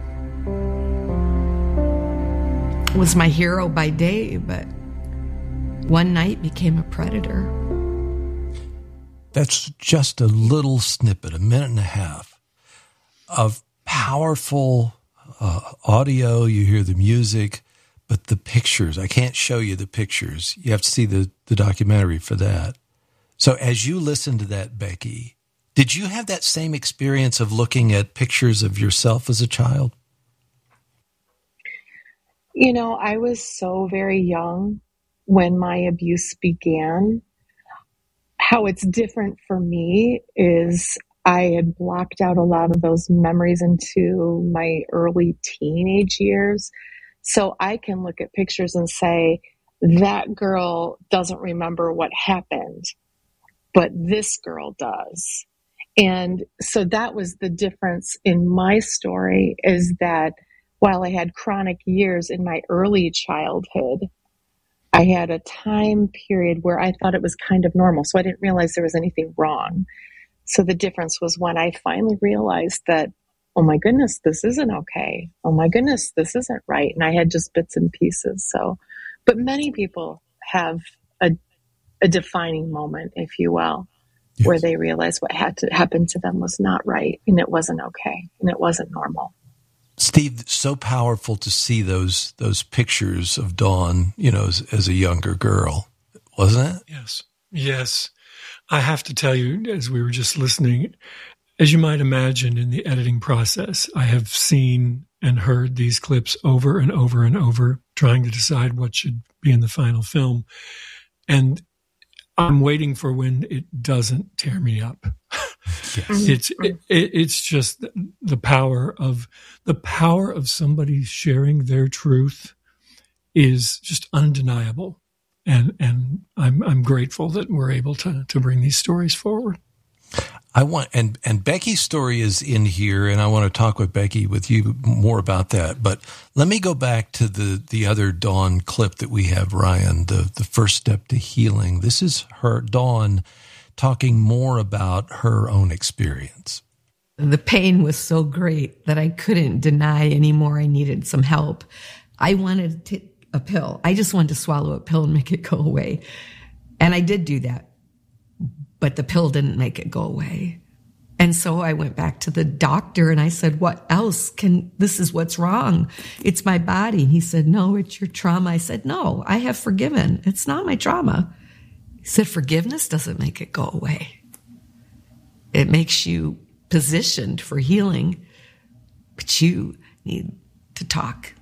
was my hero by day, but one night became a predator. That's just a little snippet, a minute and a half, of powerful uh, audio. You hear the music, but the pictures, I can't show you the pictures. You have to see the, the documentary for that. So as you listen to that, Becky, did you have that same experience of looking at pictures of yourself as a child? You know, I was so very young when my abuse began. How it's different for me is I had blocked out a lot of those memories into my early teenage years. So I can look at pictures and say, that girl doesn't remember what happened, but this girl does. And so that was the difference in my story, is that while I had chronic years in my early childhood, I had a time period where I thought it was kind of normal. So I didn't realize there was anything wrong. So the difference was when I finally realized that, oh my goodness, this isn't okay. Oh my goodness, this isn't right. And I had just bits and pieces. So, but many people have a, a defining moment, if you will, yes, where they realize what had to happen to them was not right. And it wasn't okay. And it wasn't normal. Steve, so powerful to see those those pictures of Dawn, you know, as, as a younger girl, wasn't it? Yes, yes. I have to tell you, as we were just listening, as you might imagine in the editing process, I have seen and heard these clips over and over and over, trying to decide what should be in the final film. And I'm waiting for when it doesn't tear me up. Yes. It's it, it's just the power of the power of somebody sharing their truth is just undeniable, and and I'm I'm grateful that we're able to to bring these stories forward. I want and and Becky's story is in here, and I want to talk with Becky with you more about that. But let me go back to the the other Dawn clip that we have, Ryan. The the first step to healing. This is her, Dawn, talking more about her own experience. The pain was so great that I couldn't deny anymore. I needed some help. I wanted to take a pill. I just wanted to swallow a pill and make it go away. And I did do that. But the pill didn't make it go away. And so I went back to the doctor and I said, what else can, this is what's wrong. It's my body. And he said, no, it's your trauma. I said, no, I have forgiven. It's not my trauma. He said, forgiveness doesn't make it go away. It makes you positioned for healing, but you need to talk.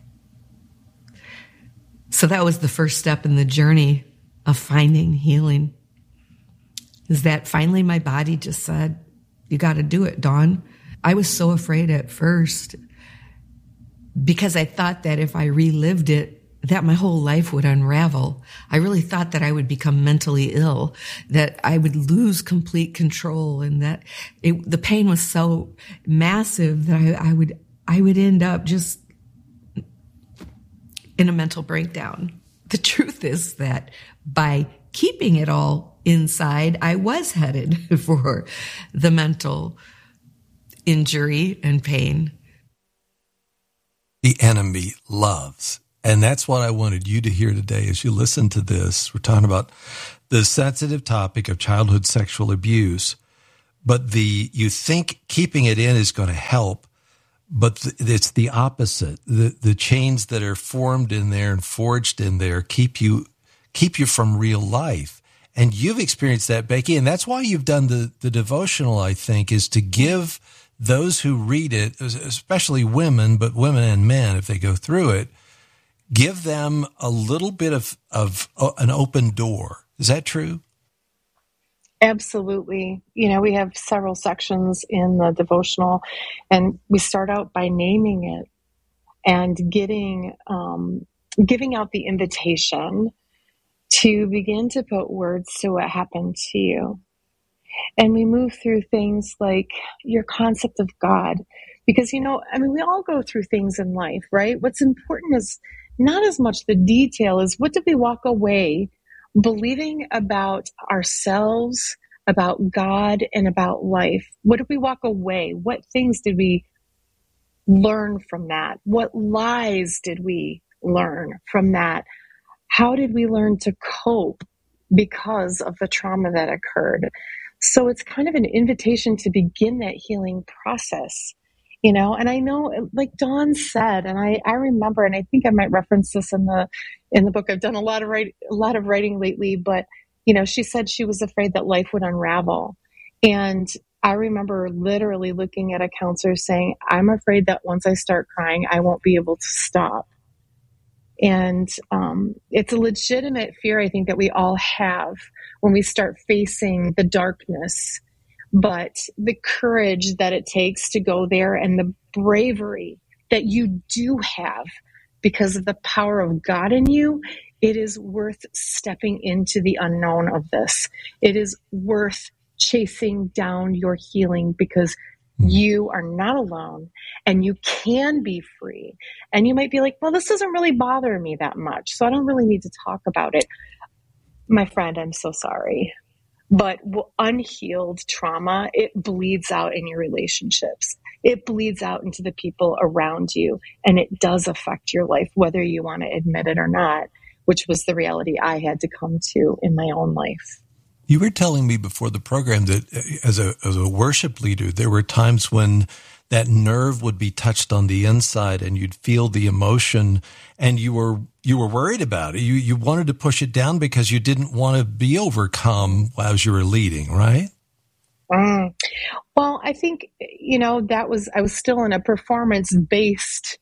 So that was the first step in the journey of finding healing. is that finally my body just said, you got to do it, Dawn. I was so afraid at first because I thought that if I relived it, that my whole life would unravel. I really thought that I would become mentally ill, that I would lose complete control, and that it, the pain was so massive that I, I would I would end up just in a mental breakdown. The truth is that by keeping it all inside, I was headed for the mental injury and pain. The enemy loves. And that's what I wanted you to hear today as you listen to this. We're talking about the sensitive topic of childhood sexual abuse, but the you think keeping it in is going to help, but th- it's the opposite. The the chains that are formed in there and forged in there keep you keep you from real life. And you've experienced that, Becky, and that's why you've done the, the devotional, I think, is to give those who read it, especially women, but women and men, if they go through it, give them a little bit of, of uh, an open door. Is that true? Absolutely. You know, we have several sections in the devotional, and we start out by naming it and getting, um, giving out the invitation to begin to put words to what happened to you. And we move through things like your concept of God, because, you know, I mean, we all go through things in life, right? What's important is not as much the detail as what did we walk away believing about ourselves, about God, and about life? What did we walk away? What things did we learn from that? What lies did we learn from that? How did we learn to cope because of the trauma that occurred? So it's kind of an invitation to begin that healing process. You know, and I know, like Dawn said, and I, I remember, and I think I might reference this in the in the book. I've done a lot of write, a lot of writing lately, but you know, she said she was afraid that life would unravel, and I remember literally looking at a counselor saying, "I'm afraid that once I start crying, I won't be able to stop." And um, it's a legitimate fear, I think, that we all have when we start facing the darkness. But the courage that it takes to go there and the bravery that you do have because of the power of God in you, it is worth stepping into the unknown of this. It is worth chasing down your healing because you are not alone and you can be free. And you might be like, well, this doesn't really bother me that much, so I don't really need to talk about it. My friend, I'm so sorry. But unhealed trauma, it bleeds out in your relationships. It bleeds out into the people around you, and it does affect your life, whether you want to admit it or not, which was the reality I had to come to in my own life. You were telling me before the program that as a as a worship leader, there were times when that nerve would be touched on the inside and you'd feel the emotion and you were you were worried about it. You you wanted to push it down because you didn't want to be overcome as you were leading, right? Mm. Well, I think, you know, that was, I was still in a performance-based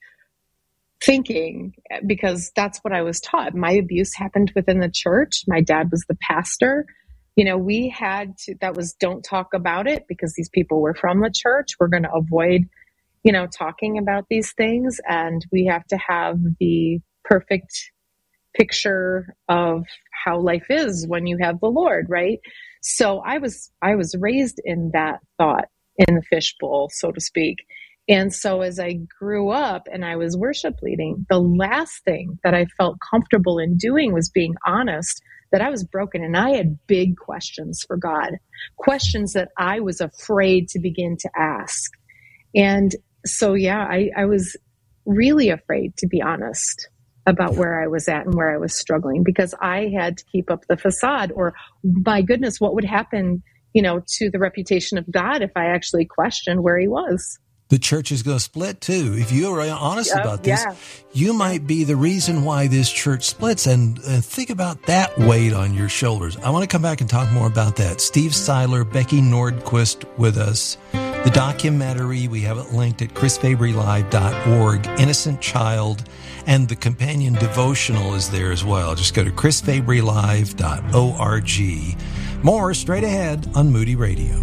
thinking because that's what I was taught. My abuse happened within the church. My dad was the pastor. You know, we had to, that was don't talk about it because these people were from the church. We're going to avoid, you know, talking about these things. And we have to have the perfect picture of how life is when you have the Lord, right? So I was, I was raised in that thought, in the fishbowl, so to speak. And so as I grew up and I was worship leading, the last thing that I felt comfortable in doing was being honest that I was broken and I had big questions for God, questions that I was afraid to begin to ask. And so, yeah, I, I was really afraid to be honest about where I was at and where I was struggling because I had to keep up the facade or, my goodness, what would happen, you know, to the reputation of God if I actually questioned where he was. The church is going to split too. If you are honest yep, about this, yeah. you might be the reason why this church splits. And, and think about that weight on your shoulders. I want to come back and talk more about that. Steve Seiler, Becky Nordquist with us. The documentary, we have it linked at chris fabry live dot org, Innocent Child, and the companion devotional is there as well. Just go to chris fabry live dot org. More straight ahead on Moody Radio.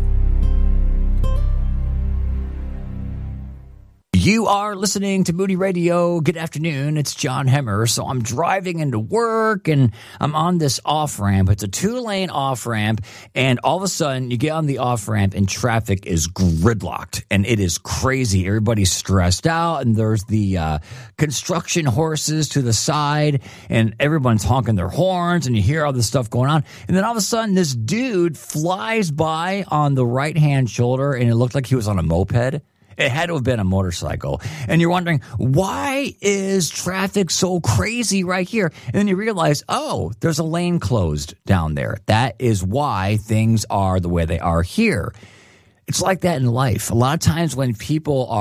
You are listening to Moody Radio. Good afternoon. It's John Hemmer. So I'm driving into work and I'm on this off-ramp. It's a two-lane off-ramp. And all of a sudden you get on the off-ramp and traffic is gridlocked. And it is crazy. Everybody's stressed out. And there's the uh, construction horses to the side. And everyone's honking their horns. And you hear all this stuff going on. And then all of a sudden this dude flies by on the right-hand shoulder. And it looked like he was on a moped. It had to have been a motorcycle. And you're wondering, why is traffic so crazy right here? And then you realize, oh, there's a lane closed down there. That is why things are the way they are here. It's like that in life. A lot of times when people are